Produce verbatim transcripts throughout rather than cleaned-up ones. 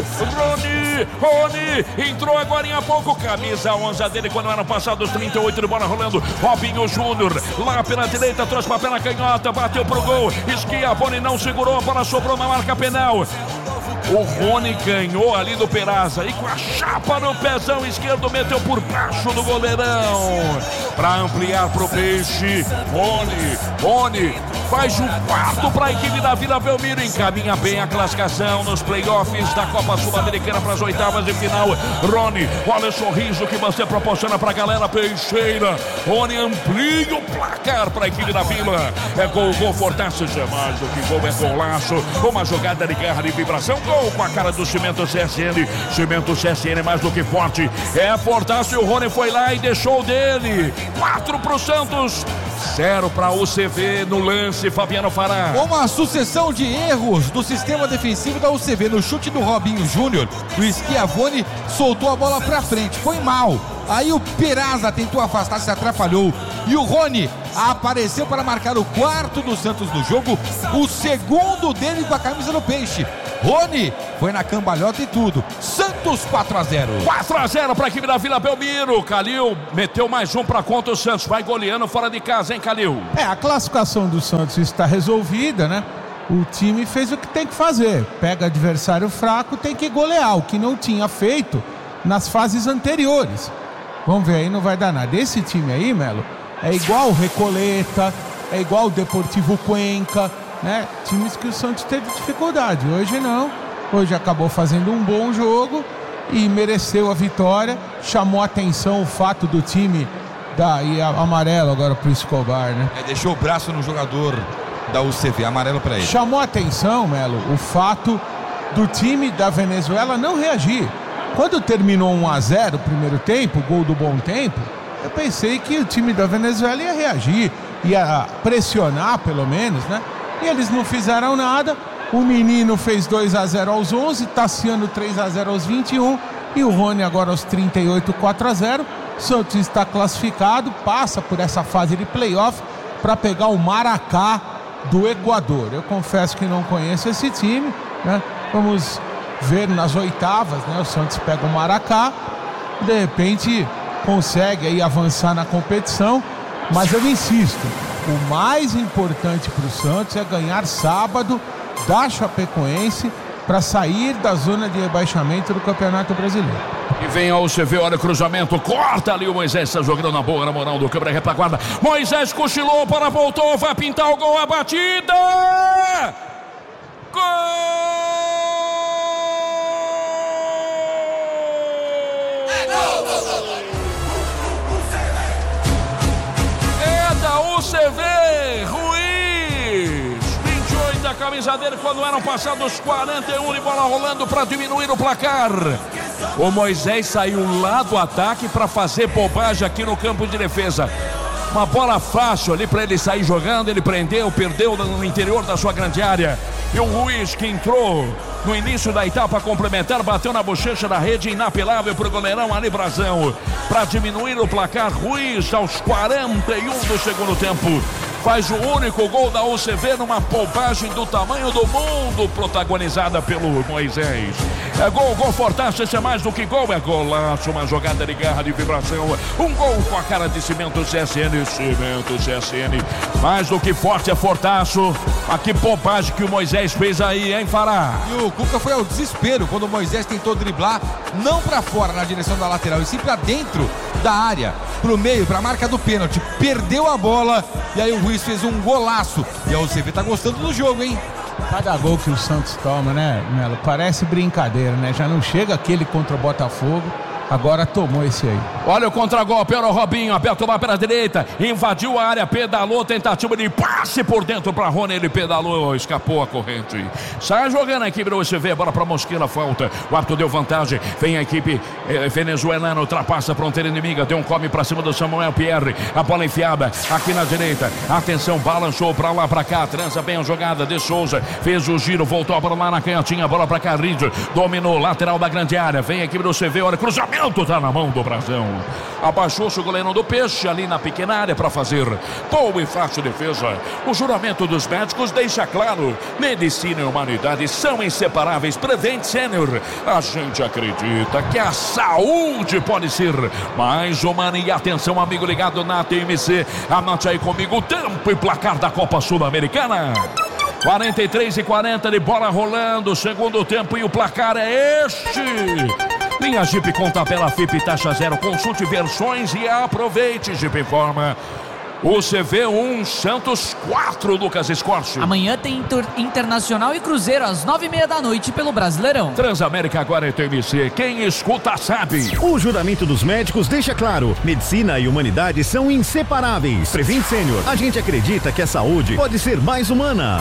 Rony, Rony, entrou agora há pouco, camisa onze dele, quando eram passados trinta e oito de bola rolando. Robinho Júnior, lá pela direita, trouxe para a perna canhota, bateu pro gol. Schiavone não segurou, a bola sobrou na marca penal. O Rony ganhou ali do Peraza e com a chapa no pezão esquerdo meteu por baixo do goleirão. Para ampliar pro Peixe, Rony, Rony faz um quarto para a equipe da Vila Belmiro. Encaminha bem a classificação nos playoffs da Copa Sul-Americana para as oitavas de final. Rony, olha o sorriso que você proporciona para a galera peixeira. Rony amplia o placar para a equipe da Vila. É gol, gol, Fortaço, é mais do que gol, é golaço. Uma jogada de guerra, de vibração, gol com a cara do Cimento C S N. Cimento C S N mais do que forte. É Fortaço e o Rony foi lá e deixou dele. quatro pro Santos, zero para o U C V no lance, Fabiano Fará. Uma sucessão de erros do sistema defensivo da U C V. No chute do Robinho Júnior, o Schiavone soltou a bola pra frente, foi mal. Aí o Peraza tentou afastar, se atrapalhou. E o Rony apareceu para marcar o quarto do Santos no jogo, o segundo dele com a camisa do Peixe. Rony foi na cambalhota e tudo. Santos quatro a zero. quatro a zero para a equipe da Vila Belmiro. Calil meteu mais um para conta. O Santos vai goleando fora de casa, hein, Calil? É, a classificação do Santos está resolvida, né? O time fez o que tem que fazer. Pega adversário fraco, tem que golear, o que não tinha feito nas fases anteriores. Vamos ver aí, não vai dar nada. Esse time aí, Melo, é igual o Recoleta, é igual o Deportivo Cuenca, né? Times que o Santos teve dificuldade. Hoje não. Hoje acabou fazendo um bom jogo e mereceu a vitória. Chamou a atenção o fato do time da e a, amarelo agora pro Escobar, né? É, deixou o braço no jogador da U C V, amarelo para ele. Chamou a atenção, Melo, o fato do time da Venezuela não reagir. Quando terminou um a zero o primeiro tempo, gol do Bom Tempo, eu pensei que o time da Venezuela ia reagir, ia pressionar pelo menos, né? E eles não fizeram nada. O menino fez dois a zero aos onze, Tassiano três a zero aos vinte e um e o Rony agora aos trinta e oito, quatro a zero. Santos está classificado, passa por essa fase de playoff para pegar o Maracá do Equador. Eu confesso que não conheço esse time, né? Vamos ver nas oitavas, né? O Santos pega o Maracá, de repente consegue aí avançar na competição, mas eu insisto, o mais importante para o Santos é ganhar sábado da Chapecoense para sair da zona de rebaixamento do Campeonato Brasileiro. E vem ao C V, olha o cruzamento, corta ali o Moisés, está jogando na boa, na moral do câmera retaguarda. Moisés cochilou, para voltou, vai pintar o gol, a batida! Gol! É da U C V, Ruiz, vinte e oito a camisa dele quando eram passados quarenta e um de bola rolando para diminuir o placar. O Moisés saiu lá do ataque para fazer bobagem aqui no campo de defesa. Uma bola fácil ali para ele sair jogando, ele prendeu, perdeu no interior da sua grande área. E o Ruiz, que entrou no início da etapa complementar, bateu na bochecha da rede, inapelável para o goleirão Ali Brazão. Para diminuir o placar, Ruiz aos quarenta e um do segundo tempo faz o único gol da U C V numa bobagem do tamanho do mundo, protagonizada pelo Moisés. É gol, gol Fortaço, esse é mais do que gol, é golaço, uma jogada de garra, de vibração, um gol com a cara de Cimento C S N, Cimento C S N, mais do que forte é Fortaço. Ah, que bobagem que o Moisés fez aí, hein, Fará? E o Cuca foi ao desespero quando o Moisés tentou driblar, não para fora na direção da lateral, e sim para dentro da área, pro meio, pra marca do pênalti, perdeu a bola, e aí o Ruiz fez um golaço, e a U C V tá gostando do jogo, hein? Cada gol que o Santos toma, né, Melo? Parece brincadeira, né? Já não chega aquele contra o Botafogo, agora tomou esse aí. Olha o contragolpe, olha o Robinho, apertou lá pela direita, invadiu a área, pedalou, tentativa de passe por dentro para Rony, ele pedalou, escapou a corrente. Sai jogando a equipe do U C V, bola para Mosquila, falta. O árbitro deu vantagem, vem a equipe eh, venezuelana, ultrapassa a fronteira inimiga, deu um come para cima do Samuel Pierre, a bola enfiada aqui na direita, atenção, balançou para lá, para cá, transa bem a jogada de Souza, fez o giro, voltou a bola lá na canhotinha, bola para Carrillo, dominou, lateral da grande área, vem a equipe do U C V, olha, cruzamento. juramento tá na mão do Brasão. Abaixou-se o goleiro do Peixe ali na pequena área para fazer boa e fácil defesa. O juramento dos médicos deixa claro: medicina e humanidade são inseparáveis. Prevent Senior. A gente acredita que a saúde pode ser mais humana. E atenção, amigo ligado na T M C, anote aí comigo o tempo e placar da Copa Sul-Americana. quarenta e três e quarenta de bola rolando, segundo tempo, e o placar é este. Linha Jeep com tabela F I P taxa zero. Consulte versões e aproveite. Jeep informa. O C V um, Santos quatro, Lucas Escorte. Amanhã tem Inter, Internacional e Cruzeiro às nove e meia da noite pelo Brasileirão. Transamérica agora é T M C. Quem escuta sabe. O juramento dos médicos deixa claro: medicina e humanidade são inseparáveis. Prevent Senior. A gente acredita que a saúde pode ser mais humana.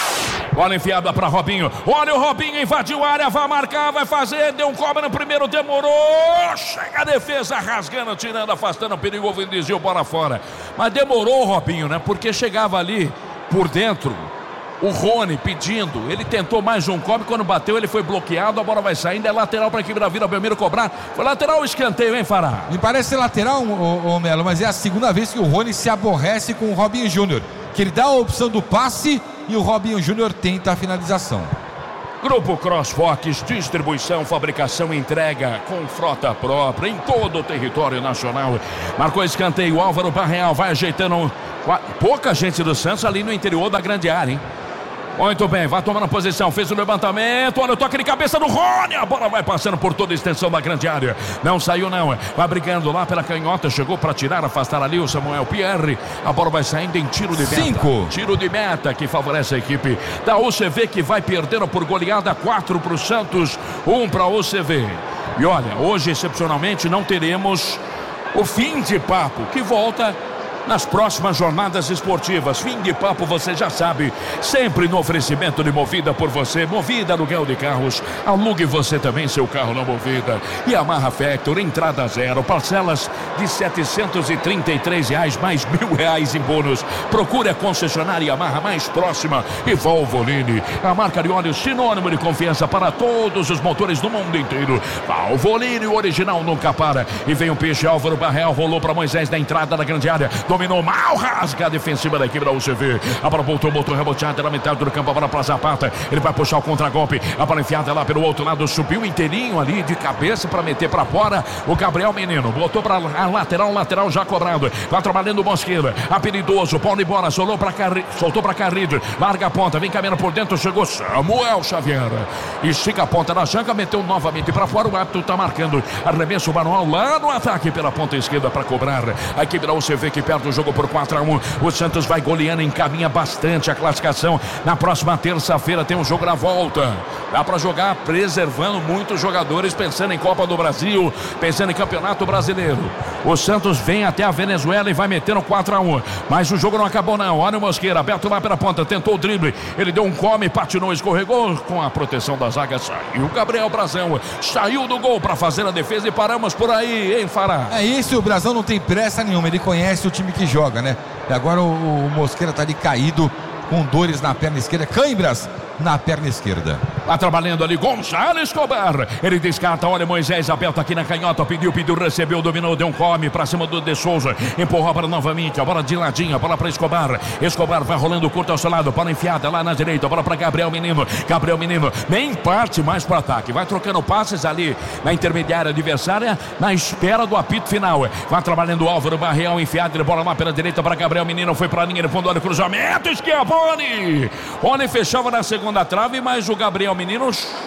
Bola enfiada para Robinho. Olha o Robinho, invadiu a área, vai marcar, vai fazer. Deu um cobre no primeiro, demorou. Chega a defesa rasgando, tirando, afastando o perigo, o desvio, bola fora. Mas demorou o Robinho, né? Porque chegava ali por dentro o Rony pedindo. Ele tentou mais um cobre, quando bateu ele foi bloqueado, a bola vai saindo. É lateral para a equipe da Vila Belmiro cobrar. Foi lateral ou escanteio, hein, Fará? Me parece ser lateral, ô, ô, Melo, mas é a segunda vez que o Rony se aborrece com o Robinho Júnior. Que ele dá a opção do passe e o Robinho Júnior tenta a finalização. Grupo CrossFox, distribuição, fabricação e entrega com frota própria em todo o território nacional. Marcou escanteio, Álvaro Barreal vai ajeitando. Pouca gente do Santos ali no interior da grande área, hein? Muito bem, vai tomando posição, fez o levantamento, olha o toque de cabeça do Rony, a bola vai passando por toda a extensão da grande área, não saiu não, vai brigando lá pela canhota, chegou para tirar, afastar ali o Samuel Pierre, a bola vai saindo em tiro de meta. Cinco. Tiro de meta que favorece a equipe da U C V, que vai perdendo por goleada, quatro para o Santos, um para a U C V. E olha, hoje excepcionalmente não teremos o fim de papo, que volta nas próximas jornadas esportivas. Fim de papo, você já sabe, sempre no oferecimento de Movida por você. Movida, aluguel de carros, alugue você também seu carro na Movida. E Yamaha Factor, entrada zero, parcelas de setecentos e trinta e três reais, mais mil reais em bônus. Procure a concessionária Yamaha mais próxima. E Valvoline, a marca de óleo sinônimo de confiança para todos os motores do mundo inteiro. Valvoline, o original nunca para. E vem o peixe, Álvaro Barreal, rolou para Moisés na entrada da grande área. Dominou mal, rasga a defensiva da equipe da U C V. A bola voltou, botou reboteada na metade do campo, a bola para Zapata. Ele vai puxar o contragolpe. A bola enfiada lá pelo outro lado, subiu inteirinho ali de cabeça para meter para fora. O Gabriel Menino botou para a lateral, lateral já cobrado. Vai trabalhando o Mosqueira. Habilidoso, bola e bola, soltou para Carri... soltou para Carrilho. Larga a ponta, vem caminhando por dentro, chegou Samuel Xavier. Estica a ponta da janca, meteu novamente para fora. O árbitro está marcando. Arremesso manual lá no ataque pela ponta esquerda para cobrar. A equipe da U C V que perde o jogo por quatro a um. O Santos vai goleando, encaminha bastante a classificação. Na próxima terça-feira tem um jogo na volta. Dá para jogar preservando muitos jogadores, pensando em Copa do Brasil, pensando em Campeonato Brasileiro. O Santos vem até a Venezuela e vai metendo quatro a um. Mas o jogo não acabou não. Olha o Mosqueira, aberto lá pela ponta, tentou o drible. Ele deu um come, patinou, escorregou com a proteção da zaga. Saiu o Gabriel Brazão. Saiu do gol para fazer a defesa e paramos por aí, hein, Fará? É isso, o Brazão não tem pressa nenhuma. Ele conhece o time que joga, né? E agora o, o Mosqueira tá ali caído, com dores na perna esquerda, cãibras na perna esquerda. Tá trabalhando ali Gonçalo Escobar. Ele descarta, olha Moisés aberto aqui na canhota. Pediu, pediu, recebeu, dominou, deu um come pra cima do De Souza. Empurrou a bola novamente, a bola de ladinho, a bola pra Escobar. Escobar vai rolando curto ao seu lado, bola enfiada lá na direita, a bola pra Gabriel Menino. Gabriel Menino nem parte mais pro ataque, vai trocando passes ali na intermediária adversária, na espera do apito final. Vai trabalhando o Álvaro Barreal, enfiado de bola lá pela direita para Gabriel Menino. Foi pra linha de fundo, olha o cruzamento, Schiavone. Rony fechava na segunda trave, mas o Gabriel Menino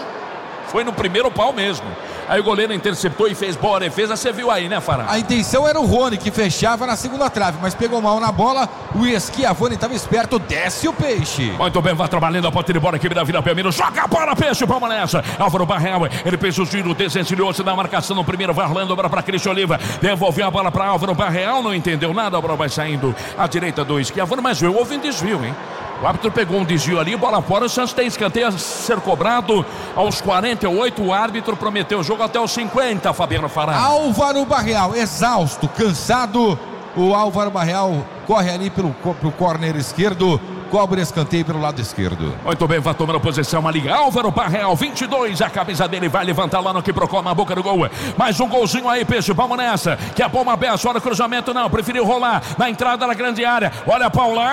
foi no primeiro pau mesmo. Aí o goleiro interceptou e fez boa defesa. Você viu aí, né, Fará? A intenção era o Rony, que fechava na segunda trave, mas pegou mal na bola. O Schiavone estava esperto, desce o peixe. Muito bem, vai trabalhando a ponta de bola, equipe da Vila Belmiro. Joga a bola, peixe, vamos nessa. Álvaro Barreal, ele fez o giro, desencilhou-se da marcação no primeiro, vai rolando a bola para Cristian Oliva. Devolveu a bola para Álvaro Barreal, não entendeu nada, a bola vai saindo à direita do Schiavone, mas eu houve um desvio, hein? O árbitro pegou um desvio ali, bola fora, o Santos tem escanteio a ser cobrado aos quarenta e oito, o árbitro prometeu o jogo até os cinquenta, Fabiano Fará. Álvaro Barreal, exausto, cansado, o Álvaro Barreal corre ali pelo, pelo córner esquerdo cobra escanteio pelo lado esquerdo. Muito bem, vai tomando posição ali. Álvaro Barreal, vinte e dois. A camisa dele vai levantar lá no que procura na boca do gol. Mais um golzinho aí, Peixe. Vamos nessa. Que a bomba aberta. Olha o cruzamento, não. Preferiu rolar na entrada da grande área. Olha a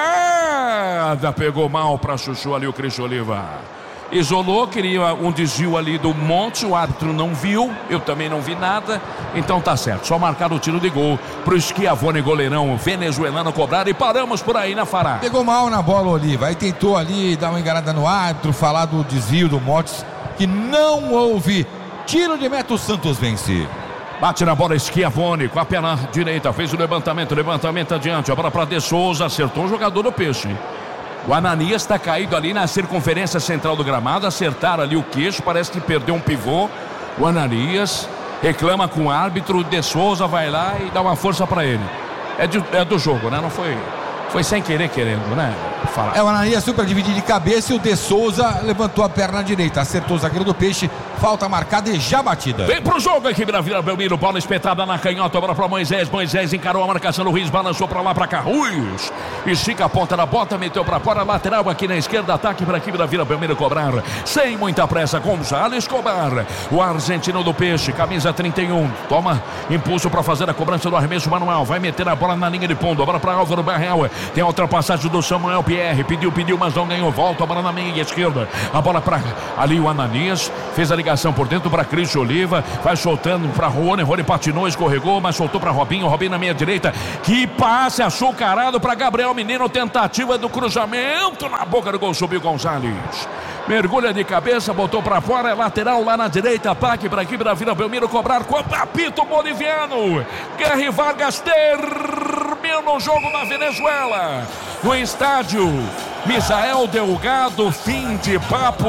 paulada. Pegou mal pra Chuchu ali o Cris Oliva. Isolou, queria um desvio ali do Monte, o árbitro não viu, eu também não vi nada, então tá certo, só marcar o tiro de gol pro Schiavone, goleirão venezuelano, cobrar e paramos por aí, né, Fará? Pegou mal na bola, Oliva, aí tentou ali dar uma enganada no árbitro, falar do desvio do Montes, que não houve. Tiro de meta, o Santos vence. Bate na bola Schiavone com a perna direita, fez o levantamento, levantamento adiante, a bola pra De Souza, acertou o jogador do Peixe. O Ananias está caído ali na circunferência central do gramado. Acertaram ali o queixo, parece que perdeu um pivô. O Ananias reclama com o árbitro. De Souza vai lá e dá uma força para ele. É, de, é do jogo, né? Não foi, foi sem querer, querendo, né? Falar. É, o Ananias super dividido de cabeça e o De Souza levantou a perna direita. Acertou o zagueiro do Peixe. Falta marcada e já batida. Vem pro jogo, a equipe da Vila Belmiro. Bola espetada na canhota. Bola pra Moisés. Moisés encarou a marcação do Ruiz. Balançou pra lá, pra cá. Ruiz estica a ponta da bota. Meteu pra fora. Lateral aqui na esquerda. Ataque pra equipe da Vila Belmiro cobrar. Sem muita pressa. Gonzalez cobrar. O argentino do Peixe. Camisa trinta e um. Toma impulso pra fazer a cobrança do arremesso manual. Vai meter a bola na linha de fundo. A bola pra Álvaro Barreal. Tem a ultrapassagem do Samuel Pierre. Pediu, pediu, mas não ganhou. Volta a bola na meia esquerda. A bola pra ali o Ananias. Fez a ligação por dentro para Cris Oliva, vai soltando para Rony, Rony patinou, escorregou, mas soltou para Robinho, Robinho na meia direita, que passe açucarado para Gabriel Menino, tentativa do cruzamento na boca do gol, subiu Gonzalez, mergulha de cabeça, botou para fora, é lateral lá na direita, ataque para a equipe da Vila Belmiro cobrar contra apito boliviano. Guerri Vargas termina o jogo na Venezuela, no estádio Misael Delgado. Fim de papo,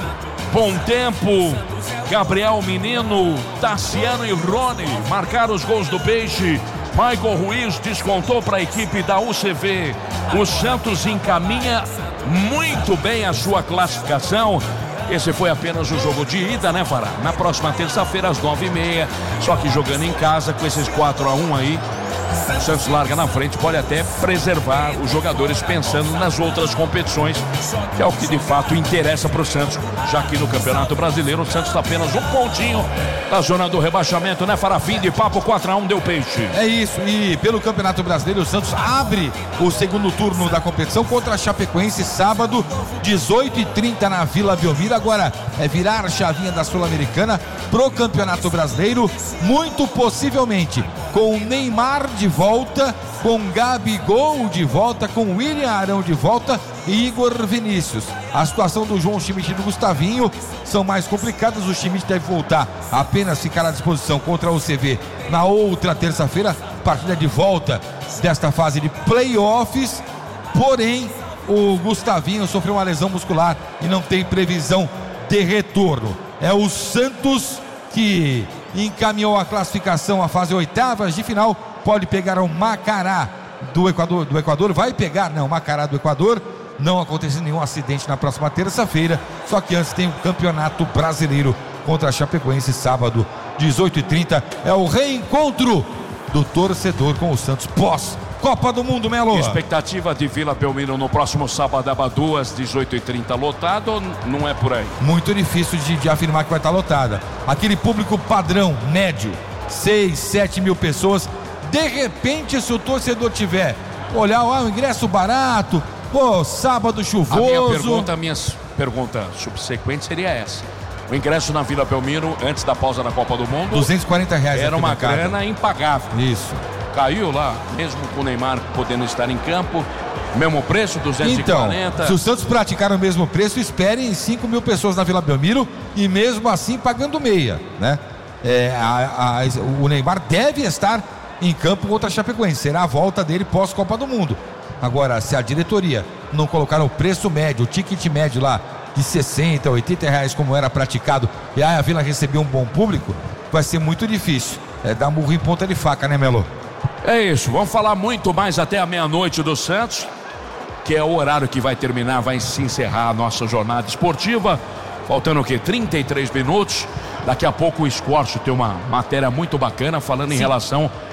bom tempo. Gabriel Menino, Tassiano e Rony marcaram os gols do Peixe. Michael Ruiz descontou para a equipe da U C V. O Santos encaminha muito bem a sua classificação. Esse foi apenas o jogo de ida, né, Fará? Na próxima terça-feira, às nove e meia. Só que jogando em casa, com esses quatro a um aí, o Santos larga na frente, pode até preservar os jogadores pensando nas outras competições, que é o que de fato interessa para o Santos, já que no Campeonato Brasileiro o Santos está apenas um pontinho da zona do rebaixamento, né, Farafim? De papo, quatro a um deu Peixe. É isso, e pelo Campeonato Brasileiro o Santos abre o segundo turno da competição contra a Chapecoense sábado, dezoito e trinta na Vila Belmiro. Agora é virar a chavinha da Sul-Americana pro Campeonato Brasileiro, muito possivelmente com o Neymar de volta, com Gabigol de volta, com William Arão de volta e Igor Vinícius. A situação do João Schmidt e do Gustavinho são mais complicadas. O Schmidt deve voltar, apenas ficar à disposição contra a U C V na outra terça-feira, partida de volta desta fase de playoffs. Porém, o Gustavinho sofreu uma lesão muscular e não tem previsão de retorno. É o Santos que encaminhou a classificação à fase oitavas de final. Pode pegar o Macará do Equador, do Equador, vai pegar, não, o Macará do Equador. Não aconteceu nenhum acidente na próxima terça-feira, só que antes tem o Campeonato Brasileiro contra a Chapecoense, sábado, dezoito e trinta. É o reencontro do torcedor com o Santos pós Copa do Mundo, Melo. Expectativa de Vila Belmiro no próximo sábado, duas, dezoito e trinta, lotado ou não é por aí? Muito difícil de, de afirmar que vai estar lotada. Aquele público padrão, médio, seis, sete mil pessoas. De repente, se o torcedor tiver olhar, ah, o ingresso barato, pô, sábado chuvoso. A minha pergunta, a minha pergunta subsequente seria essa: o ingresso na Vila Belmiro antes da pausa da Copa do Mundo, duzentos e quarenta reais era uma grana impagável. Isso. Caiu lá, mesmo com o Neymar podendo estar em campo, mesmo preço, duzentos e quarenta. Então, se o Santos praticar o mesmo preço, esperem cinco mil pessoas na Vila Belmiro e mesmo assim pagando meia, né? É, a, a, o Neymar deve estar em campo contra a Chapecoense, será a volta dele pós-Copa do Mundo. Agora, se a diretoria não colocar o preço médio, o ticket médio lá de sessenta, oitenta reais como era praticado, e aí a Vila recebeu um bom público, vai ser muito difícil. É dar murro em ponta de faca, né, Melo? É isso, vamos falar muito mais até a meia-noite do Santos, que é o horário que vai terminar, vai se encerrar a nossa jornada esportiva. Faltando o quê? trinta e três minutos. Daqui a pouco o Escorço tem uma matéria muito bacana falando Sim. em relação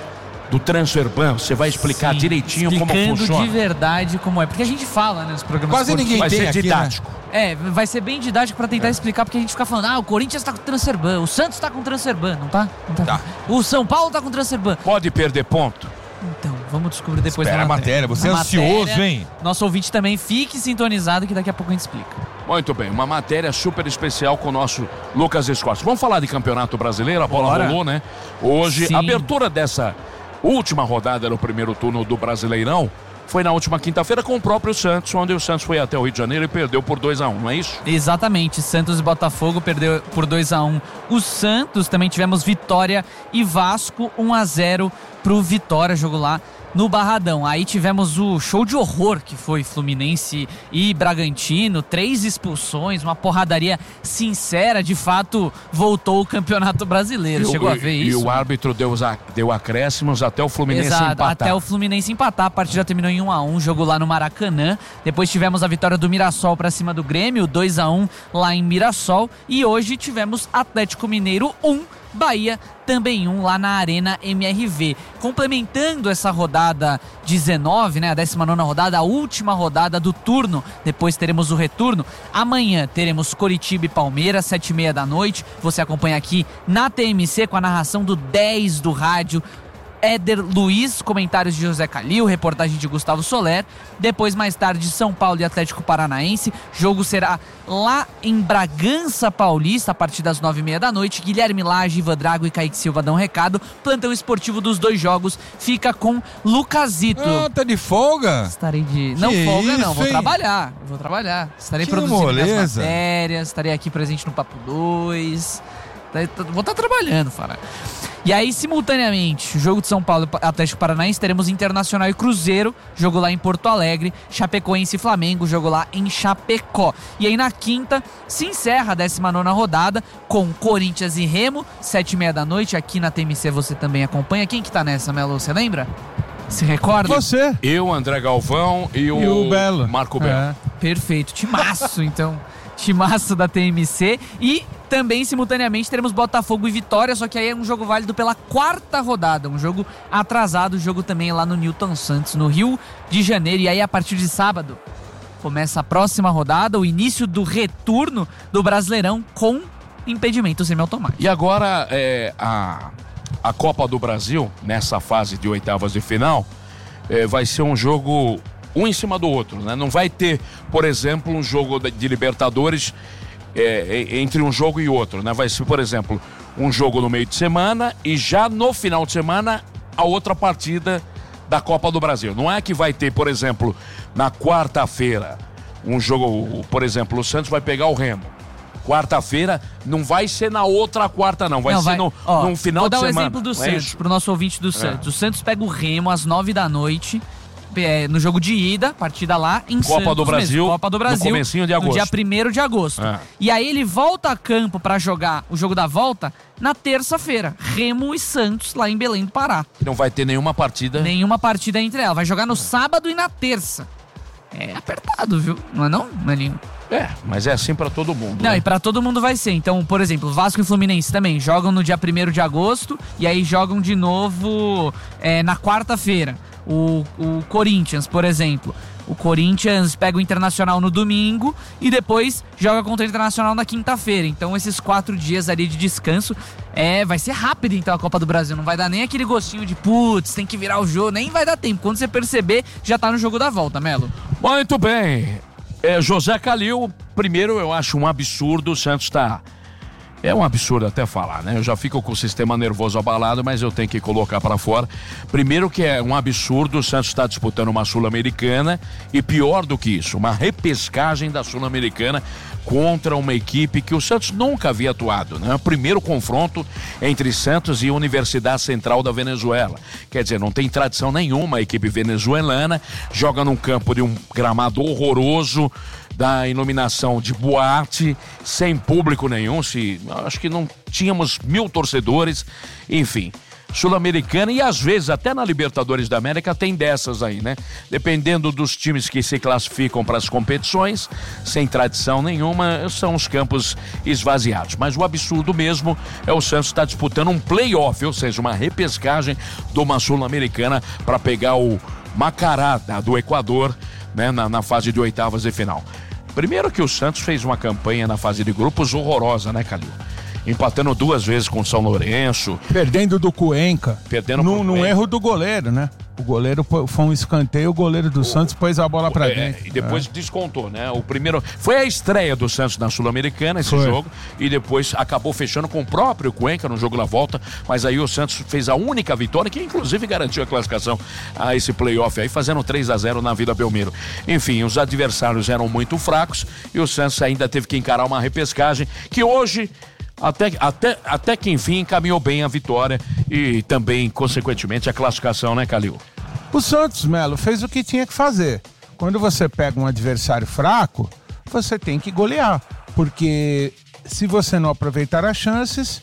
do Transferban, você vai explicar Sim, direitinho como funciona. de verdade como é. Porque a gente fala, né, nos programas Quase ninguém Vai tem ser aqui, didático. né? É, vai ser bem didático pra tentar é. explicar, porque a gente fica falando, ah, o Corinthians tá com Transferban, o Santos tá com Transferban, não tá? Não tá. Tá. O São Paulo tá com Transferban. Pode perder ponto? Então, vamos descobrir depois Espera da a matéria, você é Na ansioso, matéria, hein? Nosso ouvinte também, fique sintonizado que daqui a pouco a gente explica. Muito bem, uma matéria super especial com o nosso Lucas Escorte. Vamos falar de Campeonato Brasileiro, a bola Bora. rolou, né? Hoje, Sim. a abertura dessa última rodada no primeiro turno do Brasileirão foi na última quinta-feira com o próprio Santos, onde o Santos foi até o Rio de Janeiro e perdeu por dois a um, não é isso? Exatamente, Santos e Botafogo perdeu por dois a um. O Santos também tivemos Vitória e Vasco, um a zero pro Vitória, jogo lá no Barradão. Aí tivemos o show de horror que foi Fluminense e Bragantino, três expulsões, uma porradaria sincera, de fato voltou o Campeonato Brasileiro. E Chegou o, a ver e isso? E o árbitro deu, deu acréscimos até o Fluminense Exato, empatar. até o Fluminense empatar, a partida terminou em um a um, jogo lá no Maracanã. Depois tivemos a vitória do Mirassol pra cima do Grêmio, dois a um lá em Mirassol. E hoje tivemos Atlético Mineiro um, Bahia também um lá na Arena M R V. Complementando essa rodada dezenove, né, a décima nona rodada, a última rodada do turno, depois teremos o retorno. Amanhã teremos Coritiba e Palmeiras, sete e meia da noite. Você acompanha aqui na T M C com a narração do dez do rádio, Éder Luiz, comentários de José Calil, reportagem de Gustavo Soler. Depois, mais tarde, São Paulo e Atlético Paranaense. Jogo será lá em Bragança Paulista, a partir das nove e meia da noite. Guilherme Lage, Ivan Drago e Kaique Silva dão recado. Plantão esportivo dos dois jogos fica com Lucasito. Ah, tá de folga? Estarei de... Não, Que folga isso, não, vou hein? trabalhar. Vou trabalhar. Estarei Que produzindo minhas moleza. matérias, estarei aqui presente no Papo dois. Vou estar trabalhando, Fara. E aí, simultaneamente, jogo de São Paulo e Atlético Paranaense, teremos Internacional e Cruzeiro, jogo lá em Porto Alegre, Chapecoense e Flamengo, jogo lá em Chapecó. E aí, na quinta, se encerra a décima nona rodada com Corinthians e Remo, sete e meia da noite, aqui na T M C você também acompanha. Quem que tá nessa, Melo? Você lembra? Se recorda? Você. Eu, André Galvão e o, E o Belo. Marco Belo. É. Perfeito, timaço, então. Timaço da T M C. E também, simultaneamente, teremos Botafogo e Vitória, só que aí é um jogo válido pela quarta rodada, um jogo atrasado, jogo também lá no Newton Santos, no Rio de Janeiro. E aí, a partir de sábado, começa a próxima rodada, o início do retorno do Brasileirão com impedimento semiautomático. E agora, é, a, a Copa do Brasil, nessa fase de oitavas de final, é, vai ser um jogo um em cima do outro, né? Não vai ter, por exemplo, um jogo de Libertadores é, entre um jogo e outro, né? Vai ser, por exemplo, um jogo no meio de semana e já no final de semana a outra partida da Copa do Brasil. Não é que vai ter, por exemplo, na quarta-feira um jogo, por exemplo, o Santos vai pegar o Remo. Quarta-feira não vai ser na outra quarta, não. Vai Não, ser vai, no, ó, num final vou de dar o semana. exemplo do Não é Santos, isso? pro nosso ouvinte do Santos. O Santos pega o Remo às nove da noite, é, no jogo de ida, partida lá em Copa Santos do Brasil, mesmo, Copa do Brasil, no comecinho de no agosto. dia primeiro de agosto. É. E aí ele volta a campo pra jogar o jogo da volta na terça-feira. Remo e Santos lá em Belém do Pará. Não vai ter nenhuma partida. Nenhuma partida entre elas. Vai jogar no sábado e na terça. É apertado, viu? Não é não, Maninho? É, mas é assim pra todo mundo. Não, né? e pra todo mundo vai ser. Então, por exemplo, Vasco e Fluminense também jogam no dia primeiro de agosto e aí jogam de novo é, na quarta-feira. O, o Corinthians, por exemplo. O Corinthians pega o Internacional no domingo e depois joga contra o Internacional na quinta-feira. Então, esses quatro dias ali de descanso é, vai ser rápido, então, a Copa do Brasil. Não vai dar nem aquele gostinho de, putz, tem que virar o jogo. Nem vai dar tempo. Quando você perceber, já tá no jogo da volta, Melo. Muito bem. É, José Calil, primeiro eu acho um absurdo, o Santos tá... É um absurdo até falar, né? Eu já fico com o sistema nervoso abalado, mas eu tenho que colocar pra fora. Primeiro que é um absurdo, o Santos está disputando uma Sul-Americana e pior do que isso, uma repescagem da Sul-Americana contra uma equipe que o Santos nunca havia atuado, né? O primeiro confronto entre Santos e Universidade Central da Venezuela. Quer dizer, não tem tradição nenhuma a equipe venezuelana, joga num campo de um gramado horroroso, da iluminação de boate, sem público nenhum, se, acho que não tínhamos mil torcedores, enfim. Sul-Americana e às vezes até na Libertadores da América tem dessas aí, né? Dependendo dos times que se classificam para as competições, sem tradição nenhuma, são os campos esvaziados. Mas o absurdo mesmo é o Santos estar disputando um play-off, ou seja, uma repescagem de uma Sul-Americana para pegar o Macará do Equador, né, na, na fase de oitavas de final. Primeiro que o Santos fez uma campanha na fase de grupos horrorosa, né, Calil? Empatando duas vezes com o São Lourenço. Perdendo do Cuenca. Perdendo num, num Cuenca. erro do goleiro, né? O goleiro foi um escanteio, o goleiro do o, Santos pôs a bola pra é, dentro. E depois é. descontou, né? O primeiro... Foi a estreia do Santos na Sul-Americana, esse foi. jogo. E depois acabou fechando com o próprio Cuenca no jogo da volta. Mas aí o Santos fez a única vitória, que inclusive garantiu a classificação a esse playoff aí, fazendo três a zero na Vila Belmiro. Enfim, os adversários eram muito fracos e o Santos ainda teve que encarar uma repescagem que hoje... Até, até, até que enfim encaminhou bem a vitória e também, consequentemente, a classificação, né, Calil? O Santos, Melo, fez o que tinha que fazer. Quando você pega um adversário fraco, você tem que golear. Porque se você não aproveitar as chances,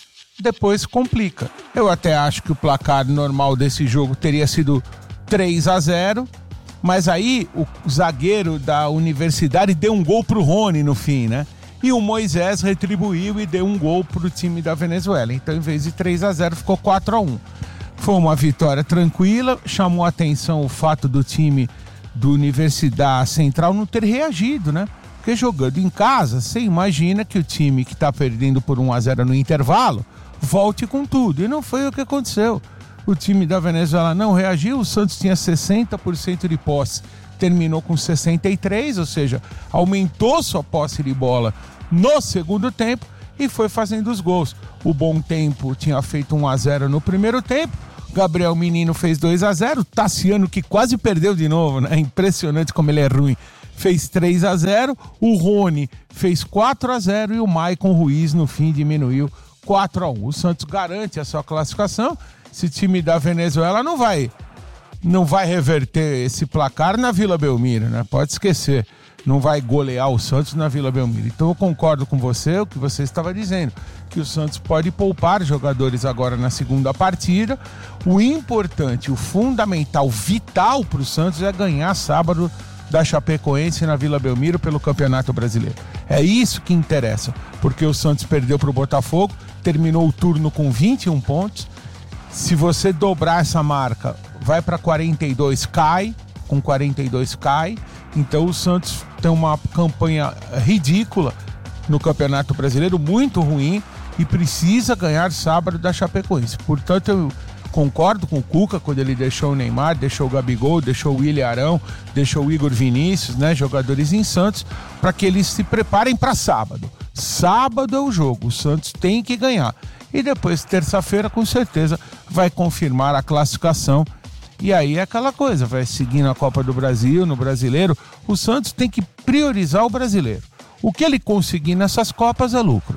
depois complica. Eu até acho que o placar normal desse jogo teria sido três a zero, mas aí o zagueiro da Universidade deu um gol pro Rony no fim, né? E o Moisés retribuiu e deu um gol pro time da Venezuela. Então, em vez de três a zero, ficou quatro a um. Foi uma vitória tranquila, chamou a atenção o fato do time do Universidade Central não ter reagido, né? Porque jogando em casa, você imagina que o time que tá perdendo por um a zero no intervalo volte com tudo. E não foi o que aconteceu. O time da Venezuela não reagiu, o Santos tinha sessenta por cento de posse, terminou com sessenta e três por cento, ou seja, aumentou sua posse de bola no segundo tempo e foi fazendo os gols. O Bom Tempo tinha feito um a zero no primeiro tempo, Gabriel Menino fez dois a zero, Tassiano, que quase perdeu de novo, né? Impressionante como ele é ruim, fez três a zero, o Rony fez quatro a zero e o Maicon Ruiz no fim diminuiu quatro a um. O Santos garante a sua classificação. Esse time da Venezuela não vai não vai reverter esse placar na Vila Belmiro, né? Pode esquecer. Não vai golear o Santos na Vila Belmiro. Então eu concordo com você, o que você estava dizendo, que o Santos pode poupar jogadores agora na segunda partida. O importante, o fundamental, vital para o Santos é ganhar sábado da Chapecoense na Vila Belmiro pelo Campeonato Brasileiro. É isso que interessa, porque o Santos perdeu para o Botafogo, terminou o turno com vinte e um pontos. Se você dobrar essa marca, vai para quarenta e dois, cai, com quarenta e dois cai. Então o Santos tem uma campanha ridícula no Campeonato Brasileiro, muito ruim, e precisa ganhar sábado da Chapecoense. Portanto, eu concordo com o Cuca quando ele deixou o Neymar, deixou o Gabigol, deixou o William Arão, deixou o Igor Vinícius, né, jogadores em Santos, para que eles se preparem para sábado. Sábado é o jogo, o Santos tem que ganhar. E depois, terça-feira, com certeza, vai confirmar a classificação. E aí é aquela coisa, vai seguir na Copa do Brasil, no Brasileiro. O Santos tem que priorizar o Brasileiro. O que ele conseguir nessas Copas é lucro.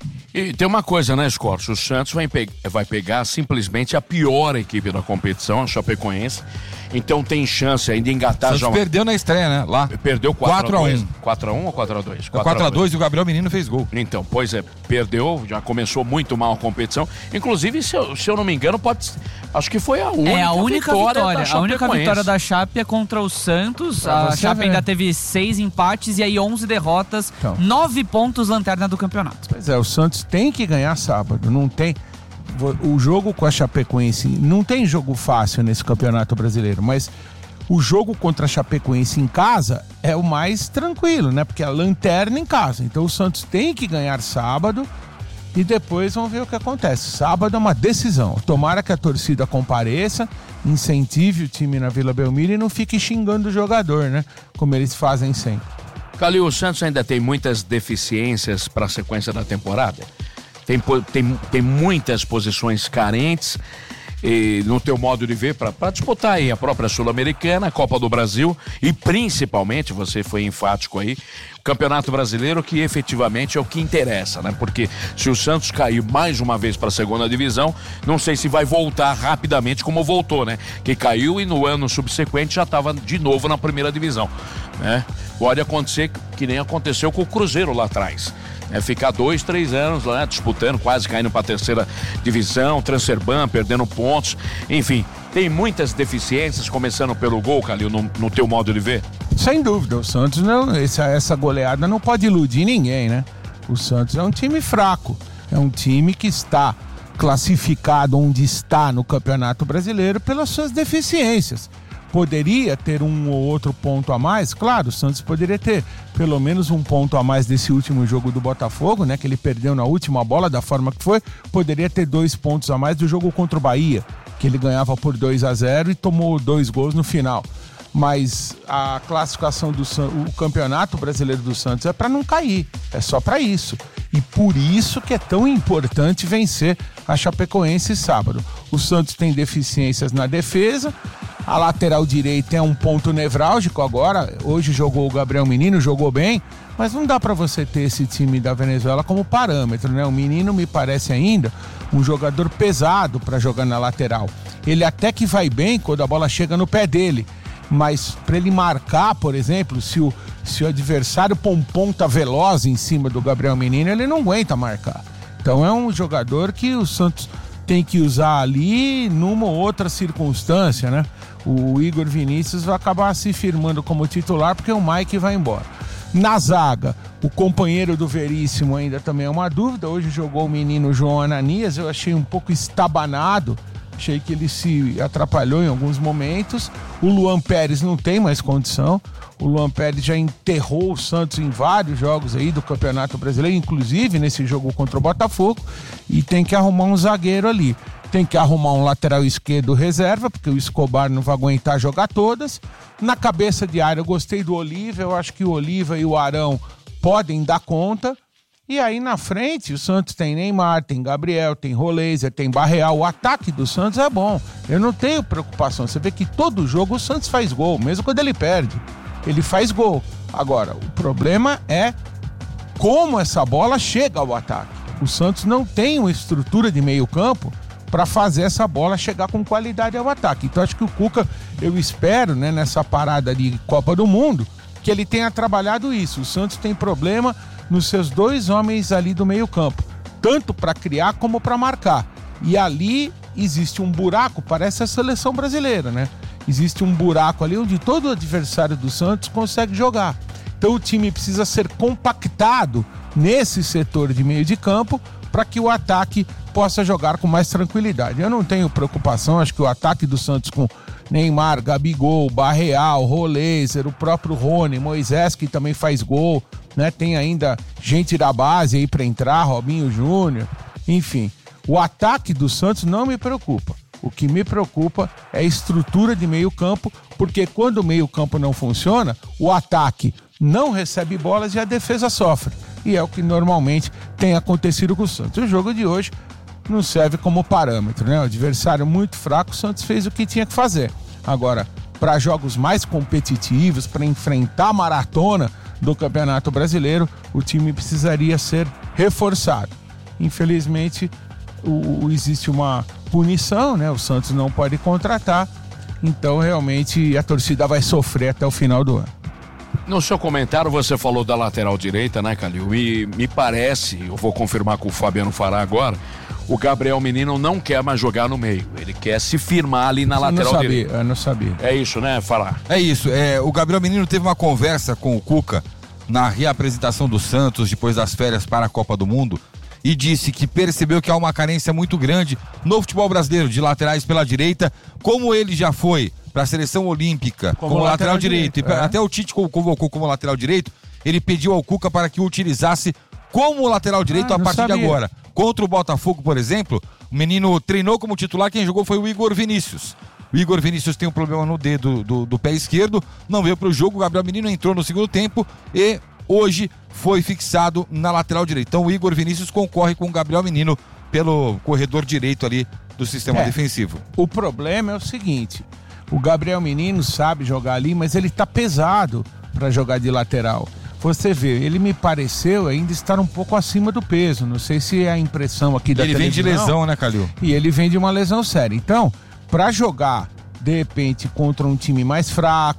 E tem uma coisa, né, Scorcho? O Santos vai, pe- vai pegar simplesmente a pior equipe da competição, a Chapecoense. Então tem chance ainda de engatar Santos já. Uma... perdeu na estreia, né? Lá. Perdeu quatro a um. quatro a um ou quatro a dois? quatro a dois e o Gabriel Menino fez gol. Então, pois é, perdeu, já começou muito mal a competição. Inclusive, se eu, se eu não me engano, pode. Acho que foi a única, é a única vitória. vitória. A única vitória da Chape é contra o Santos. Pra a Chape ver. ainda teve seis empates e aí onze derrotas, então. nove pontos lanterna do campeonato. Pois é, o Santos tem que ganhar sábado, não tem. O jogo com a Chapecoense, não tem jogo fácil nesse Campeonato Brasileiro, mas o jogo contra a Chapecoense em casa é o mais tranquilo, né? Porque é a lanterna em casa. Então o Santos tem que ganhar sábado e depois vamos ver o que acontece. Sábado é uma decisão. Tomara que a torcida compareça, incentive o time na Vila Belmiro e não fique xingando o jogador, né? Como eles fazem sempre. Calil, o Santos ainda tem muitas deficiências para a sequência da temporada. Tem, tem, tem muitas posições carentes. E no teu modo de ver, para disputar aí a própria Sul-Americana, a Copa do Brasil e principalmente, você foi enfático aí, o Campeonato Brasileiro, que efetivamente é o que interessa, né? Porque se o Santos cair mais uma vez para a segunda divisão, não sei se vai voltar rapidamente como voltou, né? Que caiu e no ano subsequente já estava de novo na primeira divisão, né? Pode acontecer que nem aconteceu com o Cruzeiro lá atrás. É ficar dois, três anos lá disputando, quase caindo para a terceira divisão, transferban, perdendo pontos, enfim, tem muitas deficiências, começando pelo gol, Calil, no, no teu modo de ver? Sem dúvida, o Santos não, essa, essa goleada não pode iludir ninguém, né? O Santos é um time fraco, é um time que está classificado onde está no Campeonato Brasileiro pelas suas deficiências. Poderia ter um ou outro ponto a mais? Claro, o Santos poderia ter pelo menos um ponto a mais desse último jogo do Botafogo, né? Que ele perdeu na última bola, da forma que foi. Poderia ter dois pontos a mais do jogo contra o Bahia, que ele ganhava por dois a zero e tomou dois gols no final. Mas a classificação do o Campeonato Brasileiro do Santos é para não cair, é só para isso. E por isso que é tão importante vencer a Chapecoense sábado. O Santos tem deficiências na defesa, a lateral direita é um ponto nevrálgico agora. Hoje jogou o Gabriel Menino, jogou bem, mas não dá para você ter esse time da Venezuela como parâmetro, né? O Menino me parece ainda um jogador pesado para jogar na lateral. Ele até que vai bem quando a bola chega no pé dele, mas para ele marcar, por exemplo, se o, se o adversário põe um ponta veloz em cima do Gabriel Menino, ele não aguenta marcar. Então é um jogador que o Santos tem que usar ali numa ou outra circunstância, né? O Igor Vinícius vai acabar se firmando como titular porque o Mike vai embora. Na zaga, o companheiro do Veríssimo ainda também é uma dúvida. Hoje jogou o menino João Ananias, eu achei um pouco estabanado. Achei que ele se atrapalhou em alguns momentos. O Luan Pérez não tem mais condição. O Luan Pérez já enterrou o Santos em vários jogos aí do Campeonato Brasileiro, inclusive nesse jogo contra o Botafogo, e tem que arrumar um zagueiro ali. Tem que arrumar um lateral esquerdo reserva, porque o Escobar não vai aguentar jogar todas. Na cabeça de área eu gostei do Oliva, eu acho que o Oliva e o Arão podem dar conta. E aí na frente o Santos tem Neymar, tem Gabriel, tem Roleiser, tem Barreal. O ataque do Santos é bom. Eu não tenho preocupação. Você vê que todo jogo o Santos faz gol, mesmo quando ele perde. Ele faz gol. Agora, o problema é como essa bola chega ao ataque. O Santos não tem uma estrutura de meio campo para fazer essa bola chegar com qualidade ao ataque. Então acho que o Cuca, eu espero, né, nessa parada de Copa do Mundo, que ele tenha trabalhado isso. O Santos tem problema nos seus dois homens ali do meio campo, tanto para criar como para marcar. E ali existe um buraco, parece a seleção brasileira, né? Existe um buraco ali onde todo adversário do Santos consegue jogar. Então o time precisa ser compactado nesse setor de meio de campo para que o ataque possa jogar com mais tranquilidade. Eu não tenho preocupação, acho que o ataque do Santos com Neymar, Gabigol, Barreal, Roleiser, o próprio Rony, Moisés, que também faz gol, né? Tem ainda gente da base aí para entrar, Robinho Júnior, enfim. O ataque do Santos não me preocupa. O que me preocupa é a estrutura de meio campo, porque quando o meio campo não funciona, o ataque não recebe bolas e a defesa sofre. E é o que normalmente tem acontecido com o Santos. O jogo de hoje não serve como parâmetro, né? O adversário muito fraco, o Santos fez o que tinha que fazer. Agora, para jogos mais competitivos, para enfrentar a maratona do Campeonato Brasileiro, o time precisaria ser reforçado. Infelizmente, o, o, existe uma punição, né? O Santos não pode contratar, então realmente a torcida vai sofrer até o final do ano. No seu comentário você falou da lateral direita, né, Calil? E me parece, eu vou confirmar com o Fabiano Fará agora, o Gabriel Menino não quer mais jogar no meio. Ele quer se firmar ali na eu lateral não sabia, direita. Eu não sabia. É isso, né, Fará? É isso. É, o Gabriel Menino teve uma conversa com o Cuca na reapresentação do Santos depois das férias para a Copa do Mundo e disse que percebeu que há uma carência muito grande no futebol brasileiro de laterais pela direita, como ele já foi para a seleção olímpica como, como lateral, lateral direito, direito. E é. Até o Tite convocou como lateral direito, ele pediu ao Cuca para que o utilizasse como lateral direito ah, a partir sabia. de agora. Contra o Botafogo, por exemplo, o menino treinou como titular, quem jogou foi o Igor Vinícius. O Igor Vinícius tem um problema no dedo do, do pé esquerdo, não veio para o jogo, o Gabriel Menino entrou no segundo tempo e hoje foi fixado na lateral direita. Então o Igor Vinícius concorre com o Gabriel Menino pelo corredor direito ali do sistema é, defensivo. O problema é o seguinte, o Gabriel Menino sabe jogar ali, mas ele tá pesado para jogar de lateral. Você vê, ele me pareceu ainda estar um pouco acima do peso. Não sei se é a impressão aqui da televisão. Ele vem de lesão, né, Calil? E ele vem de uma lesão séria. Então, para jogar, de repente, contra um time mais fraco,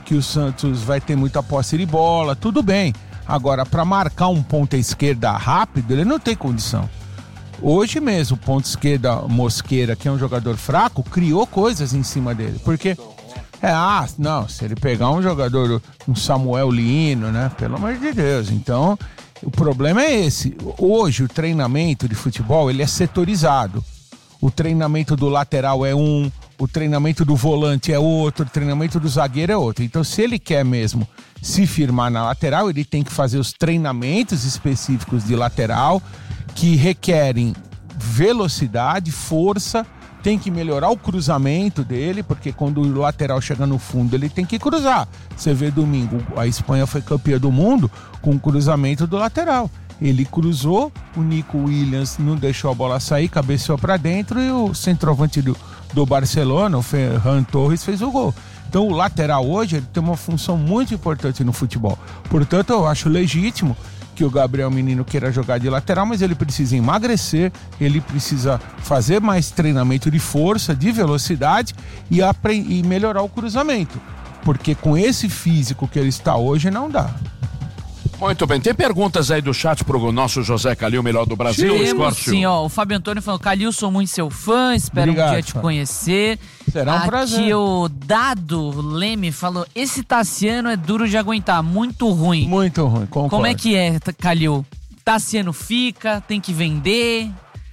que o Santos vai ter muita posse de bola, tudo bem. Agora, para marcar um ponta esquerda rápido, ele não tem condição. Hoje mesmo, o ponta esquerda Mosqueira, que é um jogador fraco, criou coisas em cima dele. Porque, é, ah, não, se ele pegar um jogador, um Samuel Lino, né? Pelo amor de Deus. Então, o problema é esse. Hoje, o treinamento de futebol, ele é setorizado. O treinamento do lateral é um, o treinamento do volante é outro, o treinamento do zagueiro é outro. Então, se ele quer mesmo se firmar na lateral, ele tem que fazer os treinamentos específicos de lateral, que requerem velocidade, força, tem que melhorar o cruzamento dele, porque quando o lateral chega no fundo, ele tem que cruzar. Você vê domingo, a Espanha foi campeã do mundo com o cruzamento do lateral. Ele cruzou, o Nico Williams não deixou a bola sair, cabeceou para dentro e o centroavante do, do Barcelona, o Ferran Torres, fez o gol. Então o lateral hoje ele tem uma função muito importante no futebol. Portanto, eu acho legítimo que o Gabriel Menino queira jogar de lateral, mas ele precisa emagrecer, ele precisa fazer mais treinamento de força, de velocidade e, apre- e melhorar o cruzamento. Porque com esse físico que ele está hoje, não dá. Muito bem, tem perguntas aí do chat pro nosso José Calil, melhor do Brasil, Temos, sim, ó, o Fábio Antônio falou, Calil, sou muito seu fã, espero Obrigado, um dia te Fábio. conhecer. Será um Aqui prazer. o Dado Leme falou, esse Tassiano é duro de aguentar, muito ruim. Muito ruim, concordo. Como é que é, Calil? Tassiano fica, tem que vender...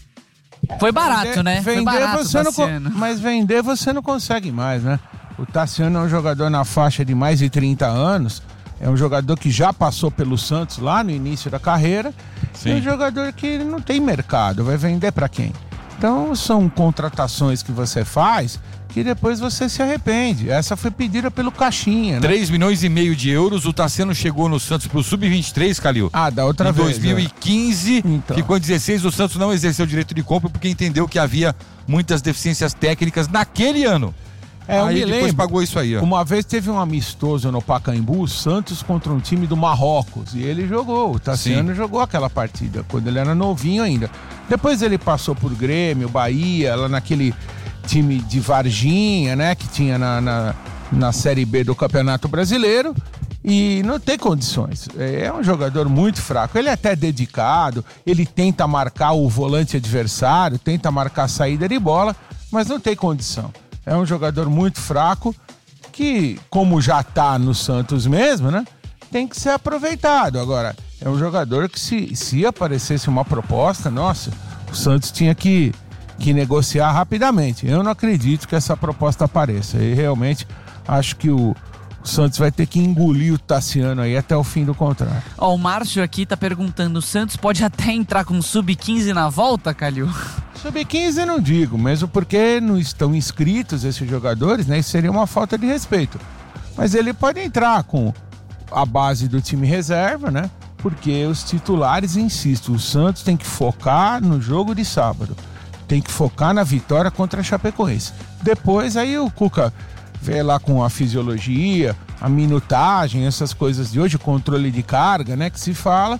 Foi barato, Vender- né? Foi Vender barato, você não, co- Tassiano. mas vender você não consegue mais, né? O Tassiano é um jogador na faixa de mais de trinta anos, é um jogador que já passou pelo Santos lá no início da carreira, Sim. e é um jogador que não tem mercado, vai vender para quem? Então são contratações que você faz que depois você se arrepende. Essa foi pedida pelo Caixinha, né? três milhões e meio de euros, o Tassiano chegou no Santos pro sub vinte e três, Calil. Ah, da outra em vez. dois mil e quinze, Então. ficou em dezesseis, o Santos não exerceu o direito de compra porque entendeu que havia muitas deficiências técnicas naquele ano. É, eu aí me depois lembro. pagou isso aí, ó. Uma vez teve um amistoso no Pacaembu, Santos contra um time do Marrocos, e ele jogou, o Tassiano Sim. jogou aquela partida, quando ele era novinho ainda. Depois ele passou por Grêmio, Bahia, lá naquele time de Varginha, né, que tinha na, na, na Série B do Campeonato Brasileiro, e não tem condições. É um jogador muito fraco, ele é até dedicado, ele tenta marcar o volante adversário, tenta marcar a saída de bola, mas não tem condição. É um jogador muito fraco que, como já tá no Santos mesmo, né? Tem que ser aproveitado. Agora, é um jogador que se, se aparecesse uma proposta, nossa, o Santos tinha que, que negociar rapidamente. Eu não acredito que essa proposta apareça. E realmente acho que o, o Santos vai ter que engolir o Tassiano aí até o fim do contrato. Ó, o Márcio aqui tá perguntando, o Santos pode até entrar com sub quinze na volta, Calil? sub quinze não digo, mesmo porque não estão inscritos esses jogadores, né? Isso seria uma falta de respeito. Mas ele pode entrar com a base do time reserva, né? Porque os titulares, insisto, o Santos tem que focar no jogo de sábado. Tem que focar na vitória contra a Chapecoense. Depois aí o Cuca vê lá com a fisiologia, a minutagem, essas coisas de hoje, o controle de carga, né? Que se fala.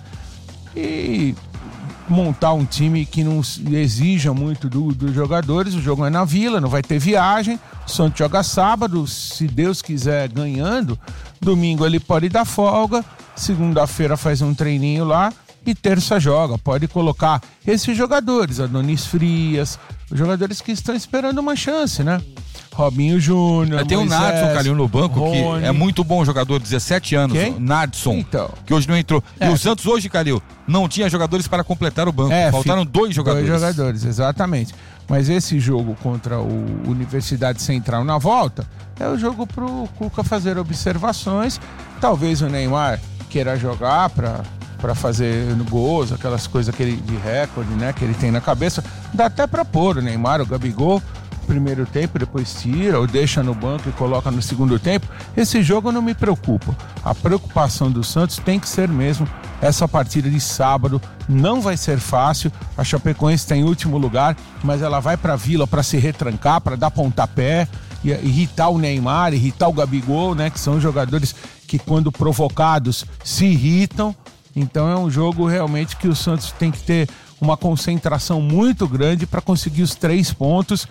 E montar um time que não exija muito do, dos jogadores. O jogo é na Vila, não vai ter viagem. O Santos joga sábado, se Deus quiser, ganhando. Domingo ele pode dar folga, segunda-feira faz um treininho lá e terça joga. Pode colocar esses jogadores, Adonis Frias, os jogadores que estão esperando uma chance, né? Robinho Júnior, Tem o Moisés, Nadson Calil no banco, Rony. que é muito bom jogador, dezessete anos. Quem? O Nadson, Então. que hoje não entrou. É. E o Santos hoje, Calil, não tinha jogadores para completar o banco. É, Faltaram fi- dois jogadores. Dois jogadores, exatamente. Mas esse jogo contra o Universidade Central na volta é o jogo pro Cuca fazer observações. Talvez o Neymar queira jogar para para fazer gols, aquelas coisas que ele, de recorde, né, que ele tem na cabeça. Dá até para pôr o Neymar, o Gabigol, primeiro tempo, depois tira ou deixa no banco e coloca no segundo tempo. Esse jogo não me preocupa. A preocupação do Santos tem que ser mesmo essa partida de sábado. Não vai ser fácil. A Chapecoense está em último lugar, mas ela vai para a Vila para se retrancar, para dar pontapé, e irritar o Neymar, irritar o Gabigol, né, que são jogadores que quando provocados se irritam. Então é um jogo realmente que o Santos tem que ter uma concentração muito grande para conseguir os três pontos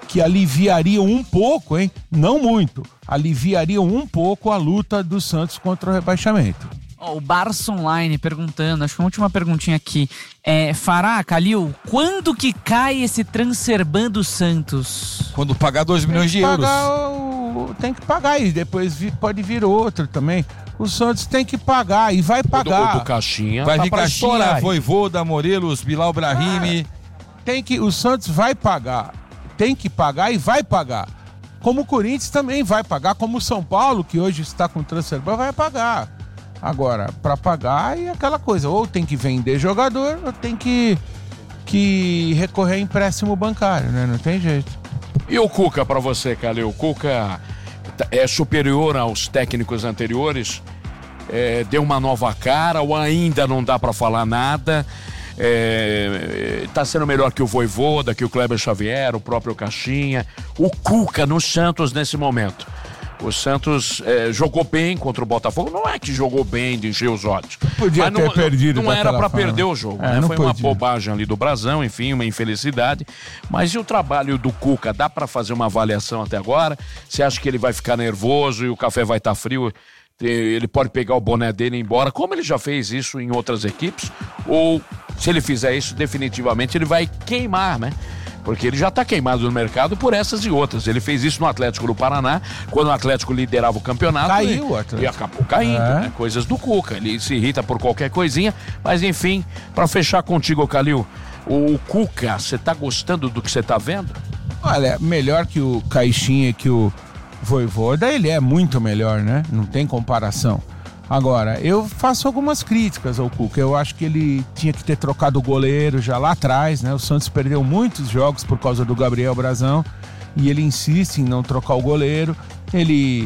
que aliviariam um pouco, hein? Não muito, aliviariam um pouco a luta do Santos contra o rebaixamento. O Barça Online perguntando, acho que uma última perguntinha aqui. É, Fará, Calil, quando que cai esse Transferban do Santos? Quando pagar dois milhões de euros. O... Tem que pagar e depois pode vir outro também. O Santos tem que pagar e vai pagar. O do, o do Caixinha. Vai tá vir Caixinha, estourar. Voivoda, Morelos, Bilal Brahimi. Ah, tem que, o Santos vai pagar. Tem que pagar e vai pagar. Como o Corinthians também vai pagar, como o São Paulo, que hoje está com o Transferban, vai pagar. Agora, para pagar é aquela coisa, ou tem que vender jogador, ou tem que, que recorrer a empréstimo bancário, né? Não tem jeito. E o Cuca para você, Calil? O Cuca é superior aos técnicos anteriores? É, deu uma nova cara ou ainda não dá para falar nada? É, tá sendo melhor que o Voivoda, que o Kleber Xavier, o próprio Caixinha. O Cuca no Santos nesse momento. O Santos é, jogou bem contra o Botafogo. Não é que jogou bem de encher os olhos. Podia mas ter não, perdido. Não era para forma. perder o jogo. É, né? Foi podia. uma bobagem ali do Brasão, enfim, uma infelicidade. Mas e o trabalho do Cuca? Dá para fazer uma avaliação até agora? Você acha que ele vai ficar nervoso e o café vai estar frio? Ele pode pegar o boné dele e ir embora, como ele já fez isso em outras equipes? Ou se ele fizer isso, definitivamente ele vai queimar, né? Porque ele já está queimado no mercado por essas e outras. Ele fez isso no Atlético do Paraná, quando o Atlético liderava o campeonato. Caiu e, o Atlético. E acabou caindo, é. né? Coisas do Cuca. Ele se irrita por qualquer coisinha. Mas enfim, para fechar contigo, Calil, o Cuca, você está gostando do que você está vendo? Olha, melhor que o Caixinha e que o Voivoda, ele é muito melhor, né? Não tem comparação. Agora, eu faço algumas críticas ao Cuca. Eu acho que ele tinha que ter trocado o goleiro já lá atrás, né? O Santos perdeu muitos jogos por causa do Gabriel Brasão e ele insiste em não trocar o goleiro. Ele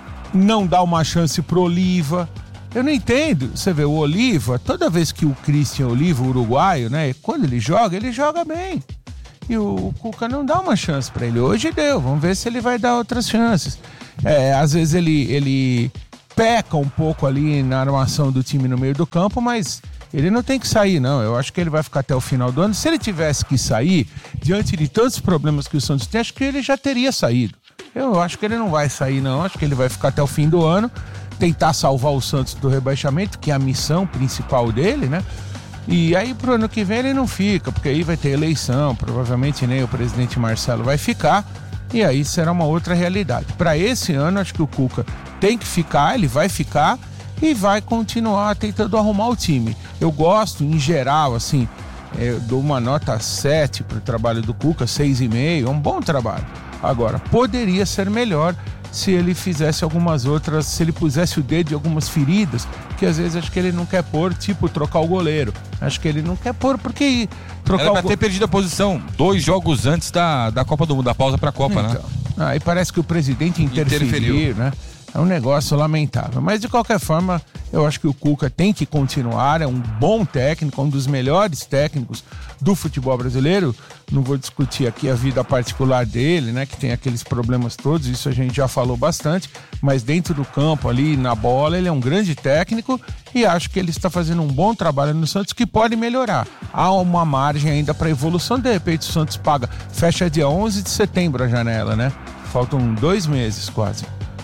não dá uma chance pro Oliva. Eu não entendo. Você vê, o Oliva, toda vez que o Christian Oliva, o uruguaio, né? Quando ele joga, ele joga bem. E o Cuca não dá uma chance pra ele. Hoje deu. Vamos ver se ele vai dar outras chances. É, às vezes ele... ele peca um pouco ali na armação do time no meio do campo, mas ele não tem que sair, não. Eu acho que ele vai ficar até o final do ano. Se ele tivesse que sair, diante de tantos problemas que o Santos tem, acho que ele já teria saído. Eu acho que ele não vai sair, não. Acho que ele vai ficar até o fim do ano, tentar salvar o Santos do rebaixamento, que é a missão principal dele, né? E aí pro ano que vem ele não fica, porque aí vai ter eleição, provavelmente nem o presidente Marcelo vai ficar, e aí será uma outra realidade. Para esse ano, acho que o Cuca tem que ficar, ele vai ficar e vai continuar tentando arrumar o time. Eu gosto, em geral, assim, eu dou uma nota sete pro trabalho do Cuca, seis e meio, é um bom trabalho. Agora, poderia ser melhor se ele fizesse algumas outras, se ele pusesse o dedo em algumas feridas, que às vezes acho que ele não quer pôr, tipo trocar o goleiro. Acho que ele não quer pôr, porque trocar Era pra o go... ter perdido a posição dois jogos antes da, da Copa do Mundo, da pausa pra Copa, então, né? Aí parece que o presidente interferiu, Interferiu. né? É um negócio lamentável. Mas, de qualquer forma, eu acho que o Cuca tem que continuar. É um bom técnico, um dos melhores técnicos do futebol brasileiro. Não vou discutir aqui a vida particular dele, né? Que tem aqueles problemas todos. Isso a gente já falou bastante. Mas dentro do campo, ali, na bola, ele é um grande técnico. E acho que ele está fazendo um bom trabalho no Santos que pode melhorar. Há uma margem ainda para evolução. De repente, o Santos paga. Fecha dia onze de setembro a janela, né? Faltam dois meses quase.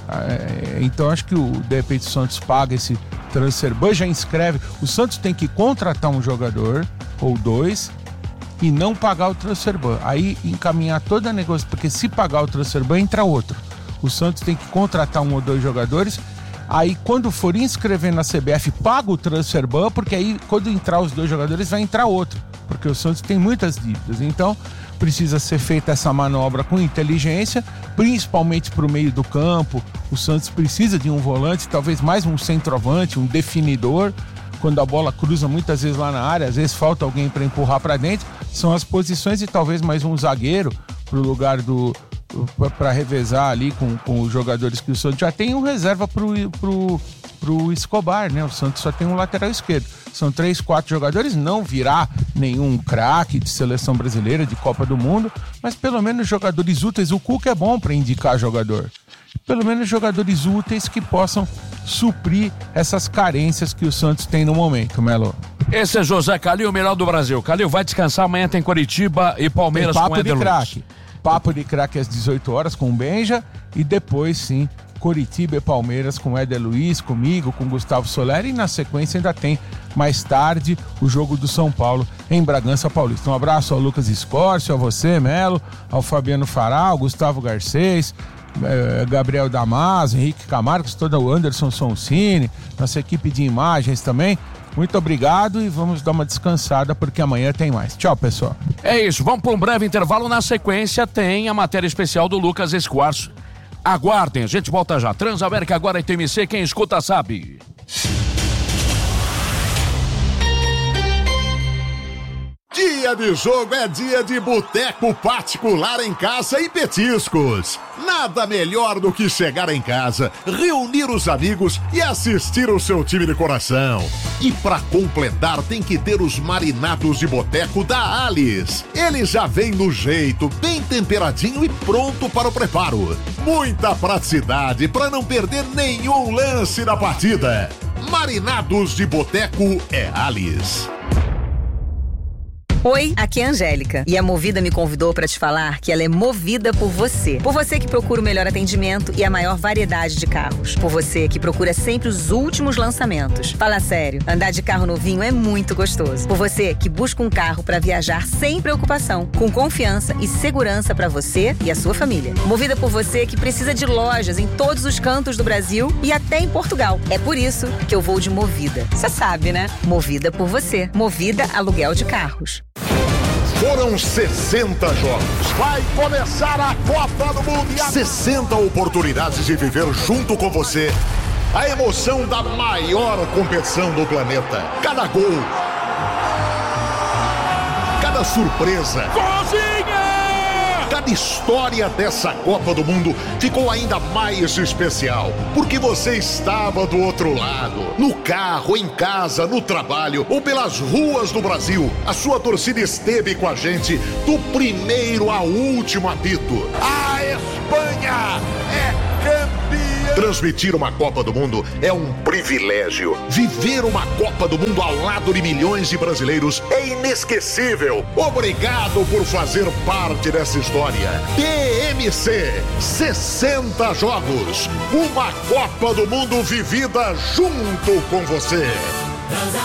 Então acho que o, de repente o Santos paga esse Transferban, já inscreve. O Santos tem que contratar um jogador ou dois e não pagar o Transferban. Aí encaminhar toda a negócio, porque se pagar o Transferban entra outro. O Santos tem que contratar um ou dois jogadores. Aí quando for inscrever na C B F, paga o Transferban, porque aí quando entrar os dois jogadores vai entrar outro. Porque o Santos tem muitas dívidas. Então precisa ser feita essa manobra com inteligência, principalmente para o meio do campo. O Santos precisa de um volante, talvez mais um centroavante, um definidor. Quando a bola cruza muitas vezes lá na área, às vezes falta alguém para empurrar para dentro. São as posições, e talvez mais um zagueiro para o lugar do... para revezar ali com, com os jogadores que o Santos já tem, um reserva para o pro Escobar, né? O Santos só tem um lateral esquerdo. São três, quatro jogadores, não virá nenhum craque de seleção brasileira, de Copa do Mundo, mas pelo menos jogadores úteis. O Cuca é bom para indicar jogador. Pelo menos jogadores úteis que possam suprir essas carências que o Santos tem no momento, Melo. Esse é José Calil, o melhor do Brasil. Calil vai descansar, amanhã tem Coritiba e Palmeiras tem papo com Éder de Luz. craque. Papo de Craque às dezoito horas com o Benja. E depois, sim, Coritiba e Palmeiras com Éder Luiz, comigo, com Gustavo Soler. E na sequência ainda tem, mais tarde, o jogo do São Paulo em Bragança Paulista. Um abraço ao Lucas Escórcio, a você, Melo, ao Fabiano Fará, ao Gustavo Garcês, eh, Gabriel Damasio, Henrique Camargo, todo o Anderson Sonsini, nossa equipe de imagens também. Muito obrigado e vamos dar uma descansada porque amanhã tem mais. Tchau, pessoal. É isso, vamos para um breve intervalo. Na sequência tem a matéria especial do Lucas Esquarço. Aguardem, a gente volta já. Transamérica agora em T M C, quem escuta sabe. Dia de jogo é dia de boteco particular em casa e petiscos. Nada melhor do que chegar em casa, reunir os amigos e assistir o seu time de coração. E pra completar tem que ter os marinados de boteco da Alice. Ele já vem no jeito, bem temperadinho e pronto para o preparo. Muita praticidade para não perder nenhum lance da partida. Marinados de boteco é Alice. Oi, aqui é a Angélica e a Movida me convidou para te falar que ela é movida por você. Por você que procura o melhor atendimento e a maior variedade de carros. Por você que procura sempre os últimos lançamentos. Fala sério, andar de carro novinho é muito gostoso. Por você que busca um carro para viajar sem preocupação, com confiança e segurança para você e a sua família. Movida por você que precisa de lojas em todos os cantos do Brasil e até em Portugal. É por isso que eu vou de Movida. Você sabe, né? Movida por você. Movida Aluguel de Carros. Foram sessenta jogos. Vai começar a Copa do Mundo. sessenta oportunidades de viver junto com você a emoção da maior competição do planeta. Cada gol, cada surpresa, Cozinha! cada história dessa Copa do Mundo ficou ainda mais especial, porque você estava do outro lado, no carro, em casa, no trabalho ou pelas ruas do Brasil. A sua torcida esteve com a gente do primeiro ao último apito. A Espanha é campeã! Transmitir uma Copa do Mundo é um privilégio. Viver uma Copa do Mundo ao lado de milhões de brasileiros é inesquecível. Obrigado por fazer parte dessa história. T M C, sessenta jogos. Uma Copa do Mundo vivida junto com você.